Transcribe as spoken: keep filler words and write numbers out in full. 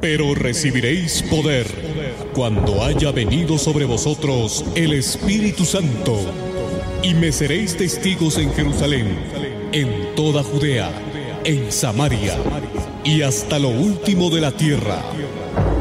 Pero recibiréis poder cuando haya venido sobre vosotros el Espíritu Santo, y me seréis testigos en Jerusalén, en toda Judea, en Samaria y hasta lo último de la tierra.